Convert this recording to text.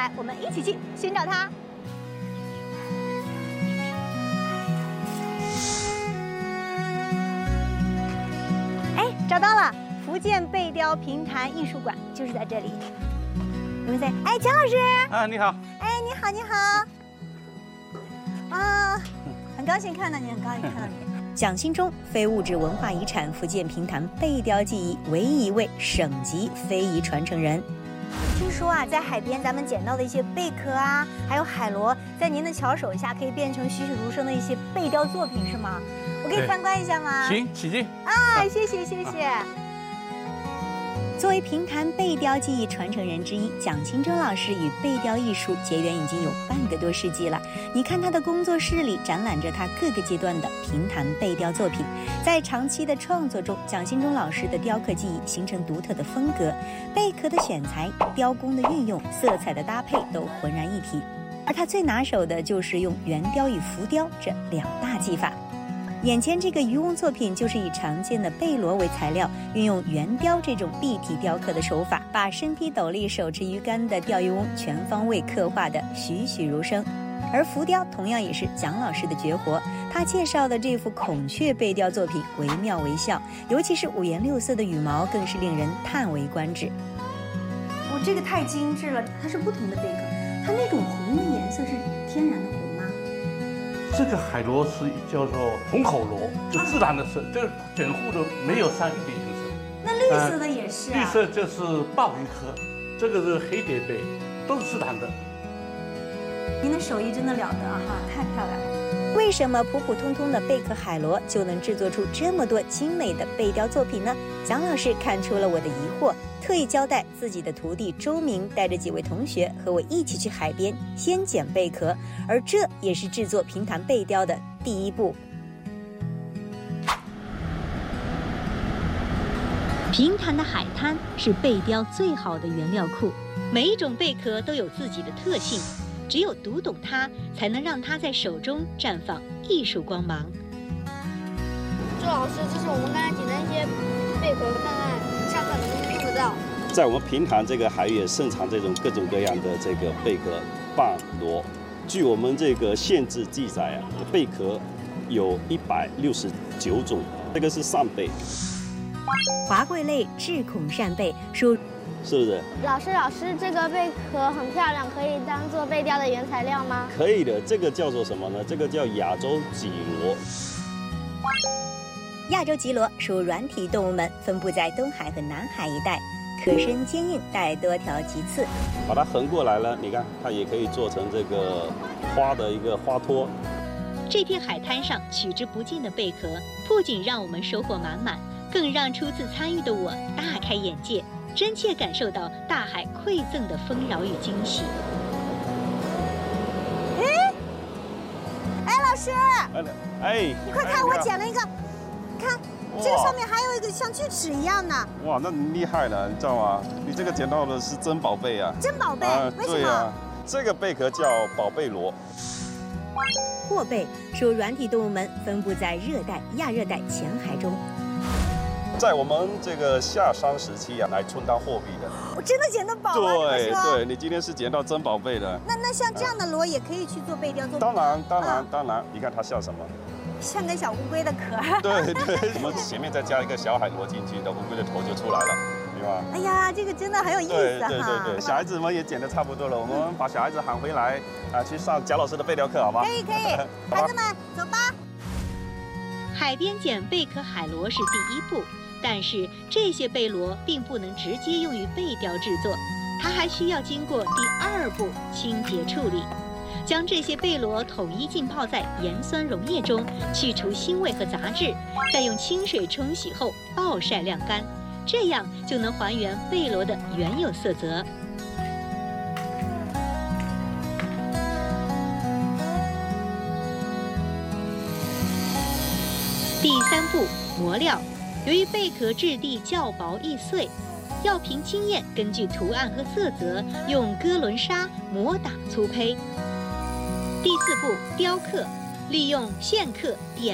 来，我们一起去寻找它。哎，找到了，福建贝雕评弹艺术馆就是在这里。你们在？哎，蒋老师。 啊，你好。 哎，你好，你好。啊，很高兴看到你，很高兴看到你。蒋兴忠，非物质文化遗产福建评弹贝雕技艺唯一一位省级非遗传承人。听说啊，在海边咱们捡到的一些贝壳啊，还有海螺，在您的巧手下可以变成栩栩如生的一些贝雕作品，是吗？我可以参观一下吗？ 行，起劲。 啊，谢谢谢谢。作为评弹贝雕技艺传承人之一，蒋兴忠老师与贝雕艺术结缘已经有半个多世纪了。你看他的工作室里展览着他各个阶段的评弹贝雕作品，在长期的创作中，蒋兴忠老师的雕刻技艺形成独特的风格，贝壳的选材、雕工的运用、色彩的搭配都浑然一体。而他最拿手的就是用圆雕与浮雕这两大技法。眼前这个渔翁作品就是以常见的贝螺为材料，运用圆雕这种立体雕刻的手法，把身披斗笠、手持鱼竿的钓鱼翁全方位刻画得栩栩如生。而浮雕同样也是蒋老师的绝活，他介绍的这幅孔雀贝雕作品惟妙惟肖，尤其是五颜六色的羽毛更是令人叹为观止。我这个太精致了，它是不同的贝壳，它那种红的颜色是天然的红。 这个海螺是叫做红口螺，就自然的色，这个整户的没有上一点颜色。 那绿色的也是啊？ 绿色就是鲍鱼壳，这个是黑蝶贝，都是自然的。 您的手艺真的了得哈，太漂亮了。为什么普普通通的贝壳海螺就能制作出这么多精美的贝雕作品呢？蒋老师看出了我的疑惑，特意交代自己的徒弟周明带着几位同学和我一起去海边先捡贝壳，而这也是制作评弹贝雕的第一步。 评弹的海滩是贝雕最好的原料库，每一种贝壳都有自己的特性，只有读懂它，才能让它在手中绽放艺术光芒。 周老师，这是我们刚才捡的一些贝壳，看看下课能不能用得到。 在我们评弹这个海域也盛产这种各种各样的这个贝壳、蚌螺。据我们这个县志记载啊，贝壳有169种，这个是扇贝。 华贵类智孔扇贝属。 是不是？ 老师，这个贝壳很漂亮，可以当做贝雕的原材料吗？ 可以的，这个叫做什么呢？这个叫亚洲脊螺。 亚洲脊螺属软体动物们，分布在东海和南海一带，壳身坚硬，带多条棘刺。 把它横过来了，你看，它也可以做成这个花的一个花托。 这片海滩上取之不尽的贝壳，不仅让我们收获满满，更让初次参与的我大开眼界。真切感受到大海馈赠的丰饶与惊喜。 哎，老师， 哎， 你快看，我捡了一个，看这个上面还有一个像锯齿一样的。 哇，那你厉害了，你知道吗？你这个捡到的是真宝贝啊！ 真宝贝？为什么？ 对啊，这个贝壳叫宝贝螺。 货贝属软体动物们，分布在热带、亚热带浅海中。 在我们这个夏商时期啊，来充当货币的。 我真的捡到宝了， 对，你今天是捡到真宝贝的。 那像这样的螺也可以去做贝雕作品？ 当然，你看它像什么？ 像个小乌龟的壳。 对，我们前面再加一个小海螺进去，乌龟的头就出来了，对吧？ 哎呀，这个真的很有意思哈。 对，小孩子们也捡得差不多了，我们把小孩子喊回来去上蒋老师的贝雕课，好吗？ 可以，孩子们走吧。 海边捡贝壳海螺是第一步。但是这些贝螺并不能直接用于贝雕制作，它还需要经过第二步清洁处理，将这些贝螺统一浸泡在盐酸溶液中，去除腥味和杂质，再用清水冲洗后暴晒晾干，这样就能还原贝螺的原有色泽。第三步，磨料。由于贝壳质地较薄易碎，要凭经验根据图案和色泽，用哥伦砂磨打粗胚。第四步，雕刻，利用线刻、点